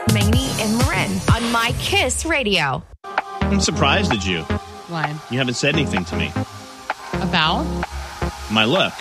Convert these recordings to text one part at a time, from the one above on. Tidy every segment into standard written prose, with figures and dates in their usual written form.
Maney, and Marin on My Kiss Radio. I'm surprised at you. Why? You haven't said anything to me. About? My look.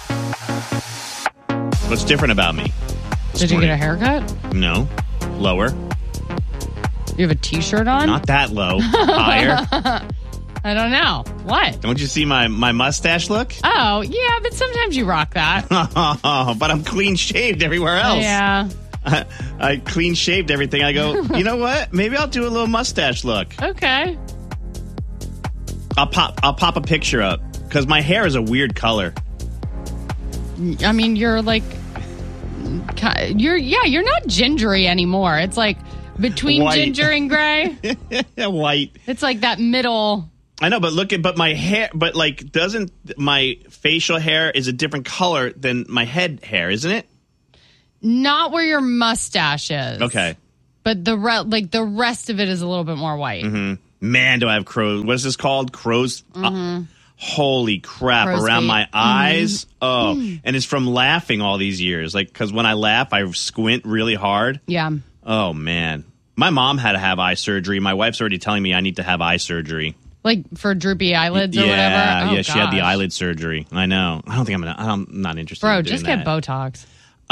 What's different about me? Did you get a haircut? No. Lower. You have a t-shirt on? Not that low. Higher. I don't know. What? Don't you see my mustache look? Oh, yeah, but sometimes you rock that. But I'm clean shaved everywhere else. Yeah. I clean shaved everything. I go, you know what? Maybe I'll do a little mustache look. Okay. I'll pop a picture up because my hair is a weird color. I mean, you're like, you're not gingery anymore. It's like between White. ginger and gray. White. It's like that middle. I know, but my hair, but like, doesn't my facial hair is a different color than my head hair, isn't it? Not where your mustache is. Okay. But the rest of it is a little bit more white. Mm-hmm. Man, do I have crows. What is this called? Crow's. Holy crap. Crow's around feet. my eyes. Oh, and it's from laughing all these years. Like, because when I laugh, I squint really hard. Yeah. Oh, man. My mom had to have eye surgery. My wife's already telling me I need to have eye surgery. Like for droopy eyelids or whatever? Yeah, Oh, she had the gosh. eyelid surgery. I know. I don't think I'm not interested Bro, in doing just get that. Botox.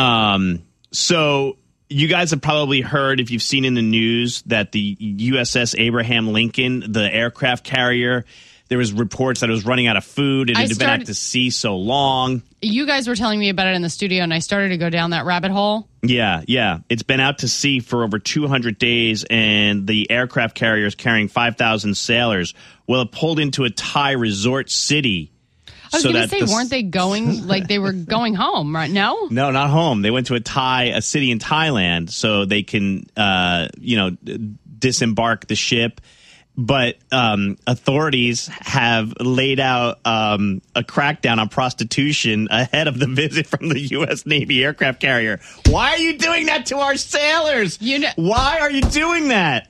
So you guys have probably heard, if you've seen in the news, that the USS Abraham Lincoln, the aircraft carrier, there was reports that it was running out of food and it had been out to sea so long. You guys were telling me about it in the studio, and I started to go down that rabbit hole. Yeah. It's been out to sea for over 200 days, and the aircraft carrier is carrying 5,000 sailors. Well, it pulled into a Thai resort city. I was going to say, weren't they going, like they were going home, right? No? No, not home. They went to a city in Thailand so they can, disembark the ship. But authorities have laid out a crackdown on prostitution ahead of the visit from the U.S. Navy aircraft carrier. Why are you doing that to our sailors? Why are you doing that?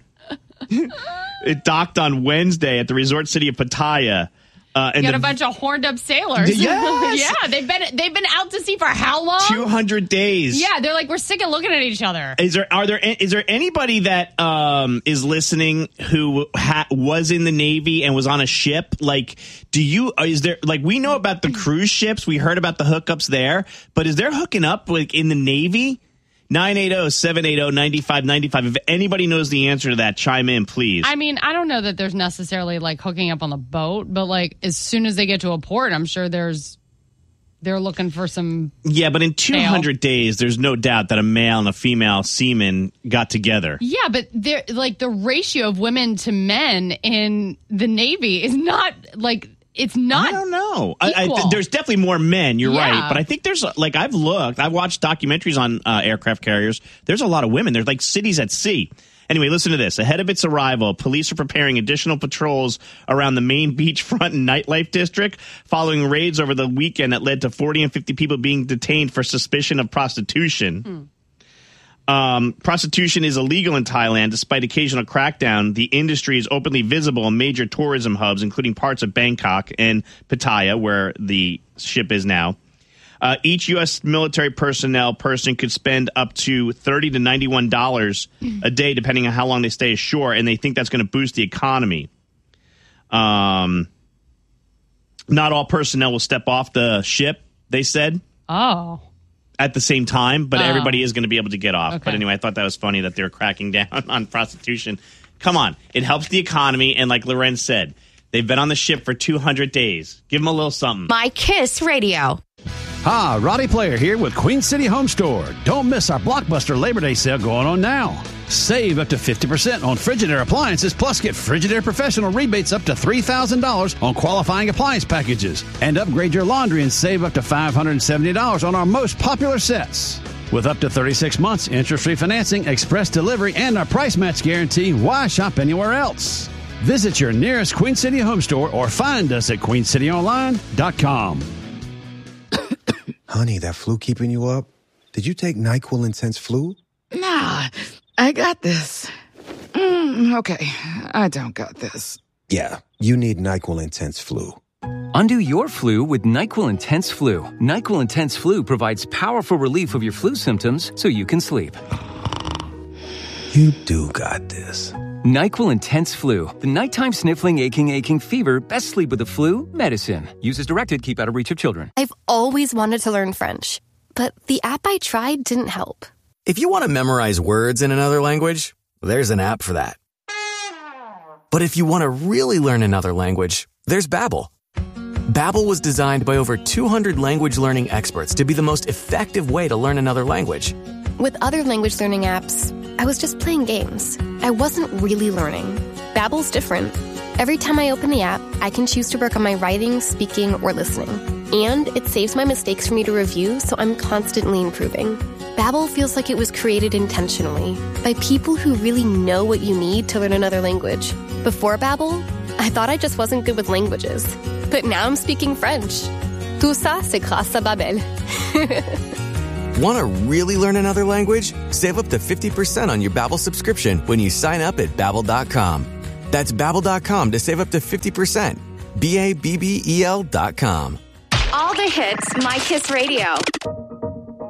It docked on Wednesday at the resort city of Pattaya. And got a bunch of horned up sailors. Yes. Yeah, they've been out to sea for how long? 200 days. Yeah, they're like, we're sick of looking at each other. Is there anybody that is listening who was in the Navy and was on a ship? Like, we know about the cruise ships, we heard about the hookups there, but is there hooking up like in the Navy? 980-780-9595. If anybody knows the answer to that, chime in, please. I mean, I don't know that there's necessarily like hooking up on the boat, but like as soon as they get to a port, I'm sure they're looking for some. Yeah, but in 200 days, there's no doubt that a male and a female seaman got together. Yeah, but the ratio of women to men in the Navy is not like. It's not. I don't know. Equal. There's definitely more men. You're right, but I think there's like I've watched documentaries on aircraft carriers. There's a lot of women. There's like cities at sea. Anyway, listen to this. Ahead of its arrival, police are preparing additional patrols around the main beachfront and nightlife district following raids over the weekend that led to 40 and 50 people being detained for suspicion of prostitution. Prostitution is illegal in Thailand. Despite occasional crackdown, the industry is openly visible in major tourism hubs, including parts of Bangkok and Pattaya, where the ship is now. Each U.S. military personnel person could spend up to $30 to $91 a day, depending on how long they stay ashore, and they think that's going to boost the economy. Not all personnel will step off the ship, they said. Oh. At the same time, but everybody is going to be able to get off. Okay. But anyway, I thought that was funny that they're cracking down on prostitution. Come on. It helps the economy. And like Lorenz said, they've been on the ship for 200 days. Give them a little something. My Kiss Radio. Hi, Roddy Player here with Queen City Home Store. Don't miss our Blockbuster Labor Day sale going on now. Save up to 50% on Frigidaire appliances, plus get Frigidaire Professional rebates up to $3,000 on qualifying appliance packages. And upgrade your laundry and save up to $570 on our most popular sets. With up to 36 months, interest-free financing, express delivery, and our price match guarantee, why shop anywhere else? Visit your nearest Queen City Home Store or find us at queencityonline.com. Honey, that flu keeping you up? Did you take NyQuil Intense Flu? Nah, I got this. Okay, I don't got this. Yeah, you need NyQuil Intense Flu. Undo your flu with NyQuil Intense Flu. NyQuil Intense Flu provides powerful relief of your flu symptoms so you can sleep. You do got this. NyQuil Intense Flu. The nighttime sniffling, aching fever. Best sleep with the flu. Medicine. Use as directed. Keep out of reach of children. I've always wanted to learn French, but the app I tried didn't help. If you want to memorize words in another language, there's an app for that. But if you want to really learn another language, there's Babbel. Babbel was designed by over 200 language learning experts to be the most effective way to learn another language. With other language learning apps, I was just playing games. I wasn't really learning. Babbel's different. Every time I open the app, I can choose to work on my writing, speaking, or listening. And it saves my mistakes for me to review, so I'm constantly improving. Babbel feels like it was created intentionally by people who really know what you need to learn another language. Before Babbel, I thought I just wasn't good with languages. But now I'm speaking French. Tout ça, c'est grâce à Babbel. Want to really learn another language? Save up to 50% on your Babbel subscription when you sign up at Babbel.com. That's Babbel.com to save up to 50%. BABBEL.com. All the hits, My Kiss Radio.